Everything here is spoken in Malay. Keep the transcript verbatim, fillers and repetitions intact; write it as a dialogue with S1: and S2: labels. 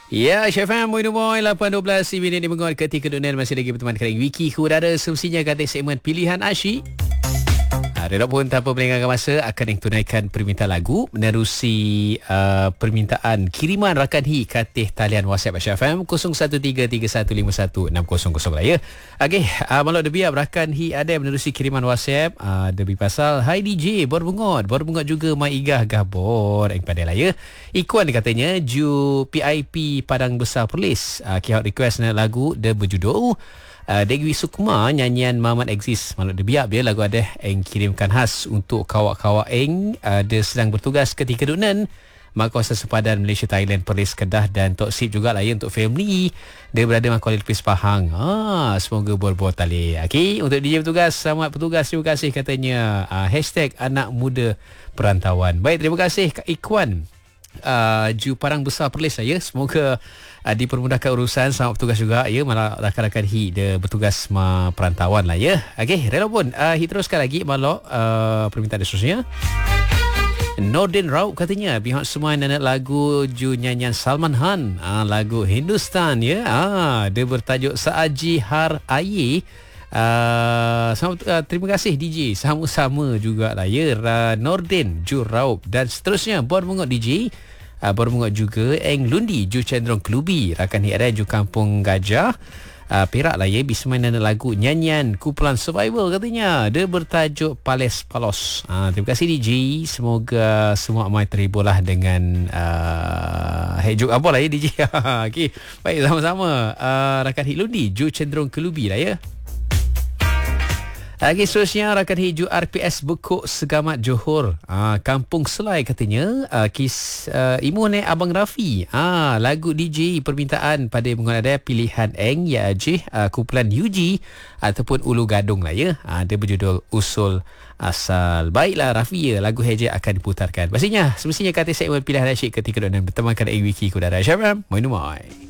S1: Ya, Chef M, Moin Moin, lapan dua belas minit di menguat ketika dunia masih lagi berteman dengan Wiki Kudara. Semestinya kata segmen pilihan asyik. Ada pun tanpa melengahkan masa akan yang tunaikan permintaan lagu menerusi uh, permintaan kiriman rakan hi katih talian WhatsApp Chef M kosong satu tiga tiga satu lima satu enam kosong kosong lah ya. Okey, uh, malam debiak rakan hi ada yang menerusi kiriman WhatsApp uh, debi pasal Hai D J, baru bungot, baru bungot juga mai igah gabor yang pandai lah ya. Ikuan katanya ju P I P Padang Besar Perlis. Uh, Kihak request nak lagu dia berjudul Uh, Dewi Sukma nyanyian Mamat Exis. Maklum dia biar dia lagu ada yang kirimkan khas untuk kawak-kawak eng uh, dia sedang bertugas ketika dunan Mahkuasa Sempadan Malaysia Thailand Perlis Kedah dan Tok Sip jugalah ya untuk family dia berada Mahkuala Lepis Pahang. Ah, semoga bor-bor tali. Okey, untuk D J bertugas, selamat bertugas, terima kasih katanya. Uh, hashtag anak muda perantauan. Baik, terima kasih Kak Ikwan. Uh, Ju Padang Besar Perlis saya. Semoga uh, dipermudahkan urusan. Selamat bertugas juga ya. Malah rakan-rakan hi dia bertugas ma perantauan lah ya. Okey, rela pun uh, hi teruskan lagi malah uh, permintaan seterusnya. Nordin Raup katanya pihak semua nak lagu ju nyanyian Salman Khan, uh, lagu Hindustan ya. Ah, dia bertajuk Saaji Har Aye. Uh, sama, uh, terima kasih D J. Sama-sama jugalah ya. uh, Nordin Ju Raup dan seterusnya Bor Mengot D J. Uh, Bor Mengot juga Eng Lundi Ju Cenderung Kelubi rakan hiaran Ju Kampung Gajah uh, Perak lah ya. Bisa main ada lagu nyanyian kumpulan Survival katanya. Dia bertajuk Pales Palos. uh, Terima kasih D J. Semoga semua amai terhibur lah dengan uh, Hejuk apa lah ya D J. Okay. Baik, sama-sama uh, rakan Hik Lundi Ju Cenderung Kelubi lah ya. Lagi seterusnya rakan hiju R P S Bekuk Segamat Johor. Ah, Kampung Selai katanya. Ah, kis uh, Imun eh Abang Rafi. Ah, lagu D J permintaan pada menggunakan pilihan Eng ya Ajih ah, kumpulan U G ataupun Ulu Gadung lah ya. Ah, dia berjudul Usul Asal. Baiklah Rafi ya, lagu Heja akan diputarkan. Pastinya semestinya kata segmen pilihan asyik ketika anda bertemankan Eng Wiki Kudara Syabram. Moin Moin.